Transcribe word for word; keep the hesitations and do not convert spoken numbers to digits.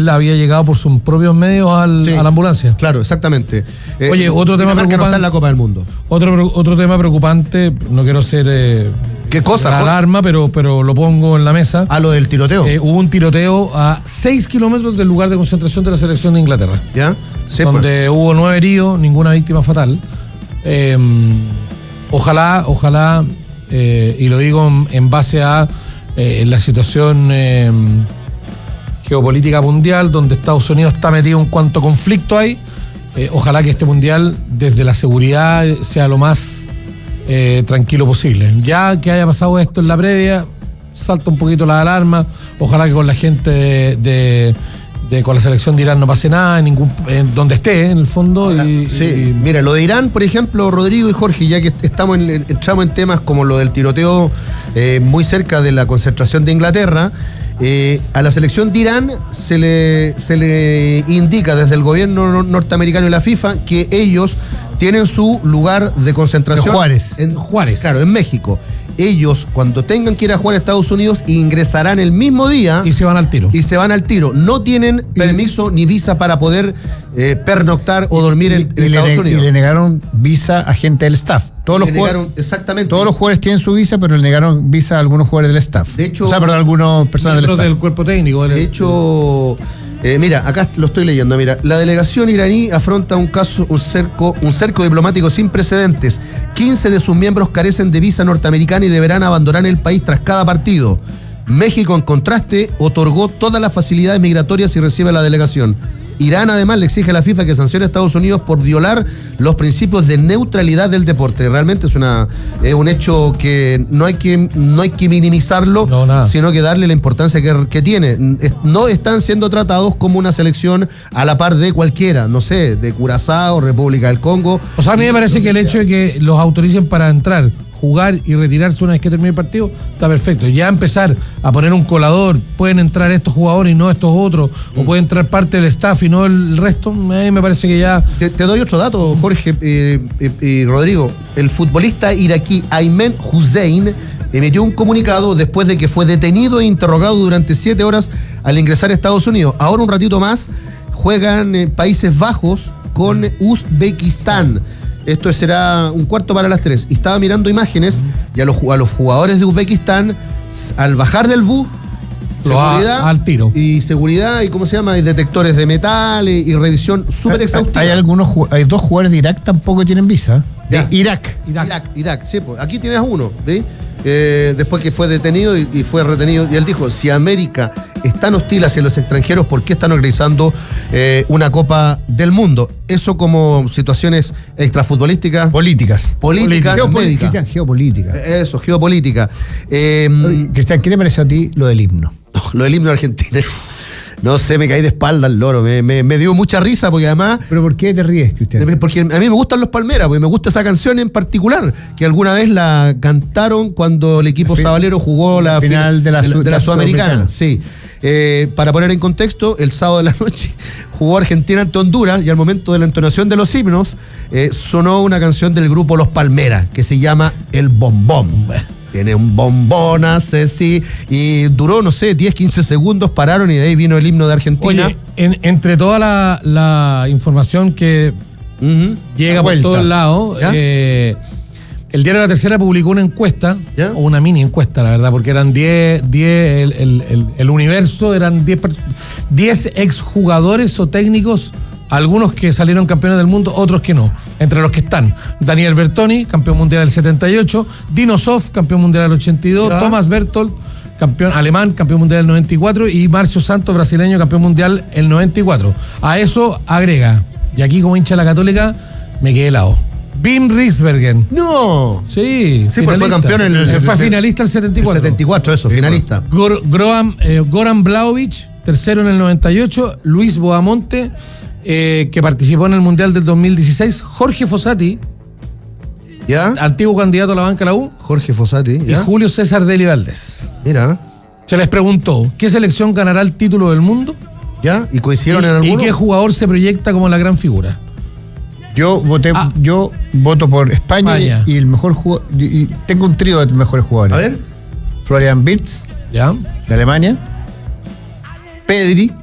él había llegado por sus propios medios al, sí, a la ambulancia. Claro, exactamente. Eh, Oye, otro tema preocupante. No está en la Copa del Mundo. Otro, otro tema preocupante, no quiero ser eh, ¿Qué cosa? la alarma, pero, pero lo pongo en la mesa. Ah, lo del tiroteo. Eh, hubo un tiroteo a seis kilómetros del lugar de concentración de la selección de Inglaterra. ¿Ya? Sí, donde pues. hubo nueve heridos, ninguna víctima fatal. Eh, ojalá, ojalá, eh, y lo digo en, en base a eh, la situación eh, geopolítica mundial, donde Estados Unidos está metido en cuanto conflicto hay, eh, ojalá que este mundial, desde la seguridad, sea lo más eh, tranquilo posible. Ya que haya pasado esto en la previa, salta un poquito la alarma, ojalá que con la gente de... de De, con la selección de Irán no pase nada, en ningún en donde esté, en el fondo. Ahora, y, sí, y... mira, lo de Irán, por ejemplo, Rodrigo y Jorge, ya que estamos en, entramos en temas como lo del tiroteo eh, muy cerca de la concentración de Inglaterra, eh, a la selección de Irán se le, se le indica desde el gobierno norteamericano y la FIFA que ellos tienen su lugar de concentración. En Juárez. En Juárez. Claro, en México. Ellos, cuando tengan que ir a jugar a Estados Unidos, ingresarán el mismo día. Y se van al tiro. Y se van al tiro. No tienen permiso ni visa para poder eh, pernoctar o dormir y, en, en y Estados le, Unidos. Y le negaron visa a gente del staff. Todos los, negaron, jugadores, exactamente. todos los jugadores tienen su visa, pero le negaron visa a algunos jugadores del staff. De hecho, o sea, perdón, algunos personas del staff. del cuerpo técnico. De hecho, eh, mira, acá lo estoy leyendo. Mira, la delegación iraní afronta un caso, un cerco, un cerco diplomático sin precedentes. quince de sus miembros carecen de visa norteamericana y deberán abandonar el país tras cada partido. México, en contraste, otorgó todas las facilidades migratorias y recibe a la delegación. Irán, además, le exige a la FIFA que sancione a Estados Unidos por violar los principios de neutralidad del deporte. Realmente es una es un hecho que no hay que no hay que minimizarlo, no, sino que darle la importancia que, que tiene. No están siendo tratados como una selección a la par de cualquiera, no sé, de Curazao, República del Congo. O sea, a mí me parece que el hecho de que los autoricen para entrar, jugar y retirarse una vez que termine el partido, está perfecto. Ya empezar a poner un colador, pueden entrar estos jugadores y no estos otros, mm. o puede entrar parte del staff y no el resto, a mí me parece que ya... Te, te doy otro dato, Jorge eh, eh, eh, Rodrigo. El futbolista iraquí Aymen Hussein emitió un comunicado después de que fue detenido e interrogado durante siete horas al ingresar a Estados Unidos. Ahora un ratito más juegan en Países Bajos con Uzbekistán. Esto será un cuarto para las tres. Y estaba mirando imágenes y a los, a los jugadores de Uzbekistán, al bajar del bus, seguridad a, al tiro. Y seguridad, y ¿cómo se llama? Y detectores de metal y, y revisión súper exhaustiva. Hay algunos, hay dos jugadores de Irak tampoco tienen visa. De ya. Irak. Irak. Irak, Irak, sí, pues. Aquí tienes uno, ¿sí? Eh, después que fue detenido y, y fue retenido. Y él dijo, si América es tan hostil hacia los extranjeros, ¿por qué están organizando eh, una Copa del Mundo? Eso como situaciones extrafutbolísticas. Políticas. Políticas, Geopolítica. médicas. Geopolítica. Eso, geopolítica. Eh, Cristian, ¿qué te pareció a ti lo del himno? Lo del himno argentino. No sé, me caí de espalda al loro, me, me, me dio mucha risa porque además... ¿Pero por qué te ríes, Cristian? Porque a mí me gustan los Palmeras, porque me gusta esa canción en particular, que alguna vez la cantaron cuando el equipo sabalero jugó la, la final de la, de la, de la Sudamericana. Sudamericana. Sí. Eh, para poner en contexto, el sábado de la noche jugó Argentina ante Honduras y al momento de la entonación de los himnos eh, sonó una canción del grupo Los Palmeras que se llama El Bombón. Tiene un bombón, hace sí. Y duró, no sé, diez, quince segundos, pararon y de ahí vino el himno de Argentina. Oye, en, entre toda la, la información que uh-huh. llega por todos lados, eh, el diario La Tercera publicó una encuesta, ¿ya? O una mini encuesta, la verdad, porque eran diez, diez el, el, el, el universo, eran diez exjugadores o técnicos, algunos que salieron campeones del mundo, otros que no. Entre los que están Daniel Bertoni, campeón mundial del setenta y ocho, Dino Zoff, campeón mundial del ochenta y dos, ¿ya? Thomas Berthold, campeón alemán, campeón mundial del noventa y cuatro, y Marcio Santos, brasileño, campeón mundial el noventa y cuatro. A eso agrega, y aquí como hincha de la Católica, me quedé helado, Wim Risbergen. ¡No! Sí, sí, pues fue campeón en el... Fue finalista el setenta y cuatro. El setenta y cuatro, eso, finalista. Gor, Goran, eh, Goran Blaovic, tercero en el noventa y ocho, Luis Boamonte, Eh, que participó en el Mundial del dos mil dieciséis, Jorge Fossati, ¿ya? Antiguo candidato a la banca de la U, Jorge Fossati, ¿ya? Y Julio César Deli Valdés. Mira. Se les preguntó, ¿qué selección ganará el título del mundo? ¿Ya? ¿Y coincidieron ¿Y, en alguno? ¿Y qué jugador se proyecta como la gran figura? Yo voté, ah, yo voto por España, España. Y, y el mejor jugador, y, y tengo un trío de mejores jugadores. A ver. Florian Wirtz, ¿ya? De Alemania. Pedri,